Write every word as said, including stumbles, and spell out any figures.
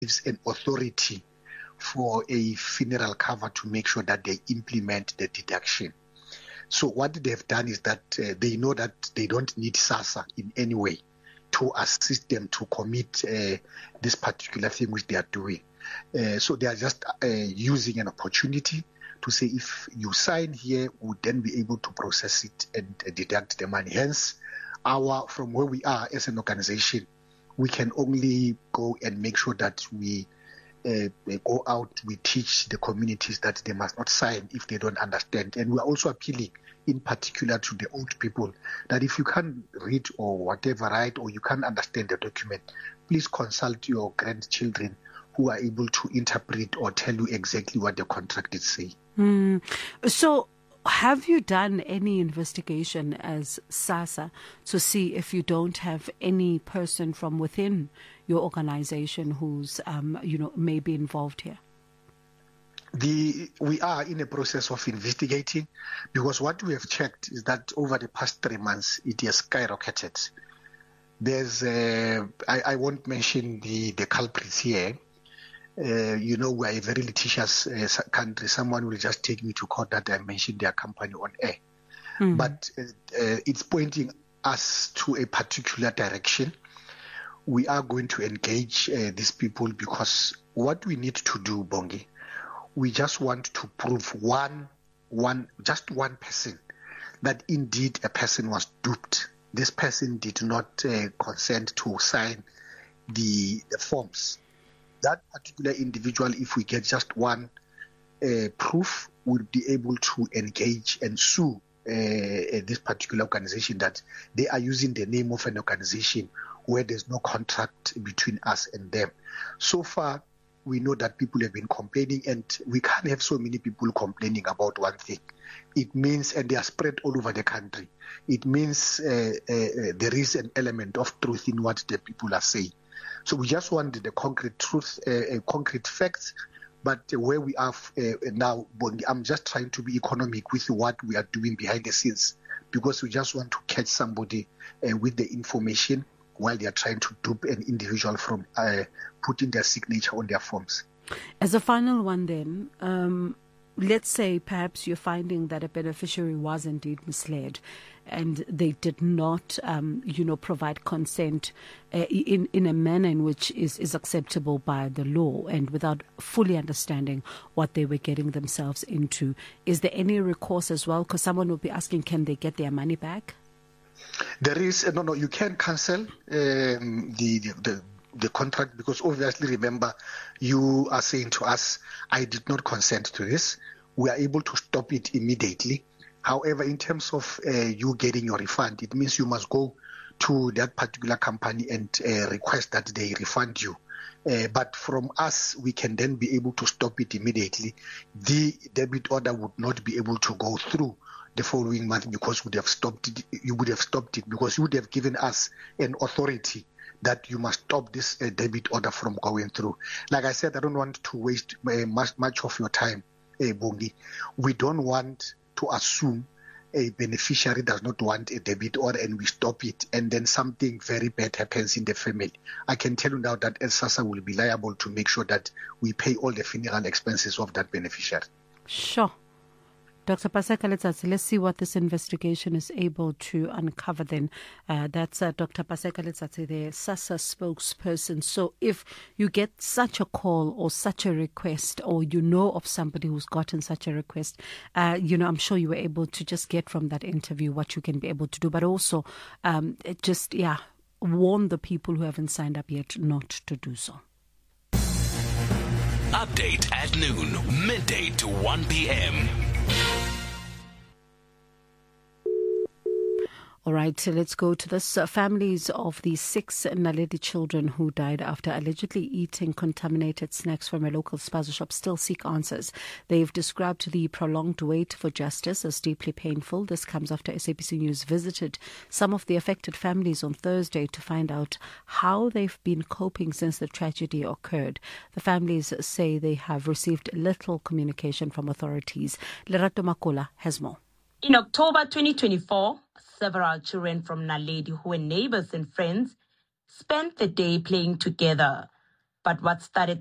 gives an authority for a funeral cover to make sure that they implement the deduction. So what they've done is that uh, they know that they don't need SASSA in any way to assist them to commit uh, this particular thing which they are doing. Uh, so they are just uh, using an opportunity to say if you sign here, we'll then be able to process it and uh, deduct the money. Hence, our from where we are as an organization, we can only go and make sure that we uh, go out, we teach the communities that they must not sign if they don't understand. And we are also appealing in particular to the old people that if you can't read or whatever, right, or you can't understand the document, please consult your grandchildren who are able to interpret or tell you exactly what the contract is saying. Mm. So have you done any investigation as SASSA to see if you don't have any person from within your organization who's, um, you know, may be involved here? The, we are in a process of investigating, because what we have checked is that over the past three months, it has skyrocketed. There's, uh, I, I won't mention the, the culprits here. Uh, you know, we're a very litigious uh, country. Someone will just take me to court that I mentioned their company on air. Mm. But uh, uh, it's pointing us to a particular direction. We are going to engage uh, these people, because what we need to do, Bongi, we just want to prove one, one, just one person that indeed a person was duped. This person did not uh, consent to sign the, the forms. That particular individual, if we get just one uh, proof, will be able to engage and sue uh, this particular organization that they are using the name of an organization where there's no contract between us and them. So far, we know that people have been complaining, and we can't have so many people complaining about one thing. It means, and they are spread all over the country, it means uh, uh, there is an element of truth in what the people are saying. So we just want the concrete truth, uh, concrete facts, but uh, where we are uh, now, I'm just trying to be economic with what we are doing behind the scenes, because we just want to catch somebody uh, with the information while they are trying to dupe an individual from uh, putting their signature on their forms. As a final one then, um, let's say perhaps you're finding that a beneficiary was indeed misled and they did not, um, you know, provide consent uh, in, in a manner in which is, is acceptable by the law and without fully understanding what they were getting themselves into. Is there any recourse as well? Because someone will be asking, can they get their money back? There is, no, no, you can cancel um, the, the, the contract, because obviously, remember, you are saying to us, I did not consent to this. We are able to stop it immediately. However, in terms of uh, you getting your refund, it means you must go to that particular company and uh, request that they refund you. Uh, but from us, we can then be able to stop it immediately. The debit order would not be able to go through the following month, because would have stopped it, you would have stopped it, because you would have given us an authority that you must stop this uh, debit order from going through. Like I said, I don't want to waste uh, much, much of your time, uh, Bongi. We don't want to assume a beneficiary does not want a debit order and we stop it, and then something very bad happens in the family. I can tell you now that SASSA will be liable to make sure that we pay all the funeral expenses of that beneficiary. Sure. Doctor Paseka Letsatsi, let's see what this investigation is able to uncover then. Uh, that's uh, Doctor Paseka Letsatsi, the SASSA spokesperson. So if you get such a call or such a request, or you know of somebody who's gotten such a request, uh, you know, I'm sure you were able to just get from that interview what you can be able to do. But also um, just, yeah, warn the people who haven't signed up yet not to do so. Update at noon, midday to one p.m. All right, so let's go to this. Uh, families of the six Naledi children who died after allegedly eating contaminated snacks from a local spaza shop still seek answers. They've described the prolonged wait for justice as deeply painful. This comes after S A B C News visited some of the affected families on Thursday to find out how they've been coping since the tragedy occurred. The families say they have received little communication from authorities. Lerato Makola has more. In October twenty twenty-four, several children from Naledi who were neighbors and friends spent the day playing together. but what started